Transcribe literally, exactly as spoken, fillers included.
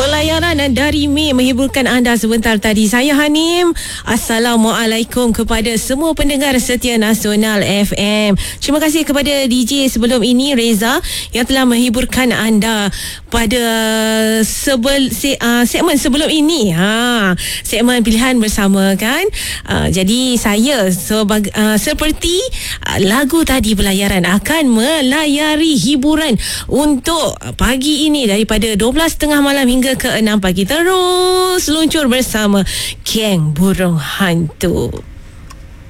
Pelayaran dari Mei menghiburkan anda sebentar tadi. Saya Hanim. Assalamualaikum kepada semua pendengar setia Nasional F M. Terima kasih kepada D J sebelum ini, Reza, yang telah menghiburkan anda pada sebel, se, uh, segmen sebelum ini. Ha, segmen pilihan bersama kan. Uh, jadi saya sebag, uh, seperti uh, lagu tadi, pelayaran akan melayari hiburan untuk pagi ini daripada dua belas tiga puluh malam hingga ke enam pagi. Terus luncur bersama Geng Burung Hantu.